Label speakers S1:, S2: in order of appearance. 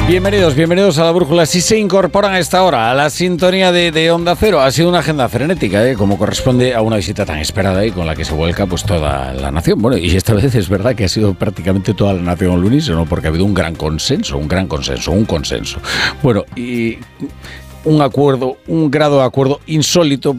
S1: Bienvenidos a La Brújula. Si se incorporan a esta hora a la sintonía de Onda Cero, ha sido una agenda frenética, como corresponde a una visita tan esperada y con la que se vuelca pues toda la nación. Bueno, y esta vez es verdad que ha sido prácticamente toda la nación al unísono, porque ha habido un consenso. Bueno, y un grado de acuerdo insólito.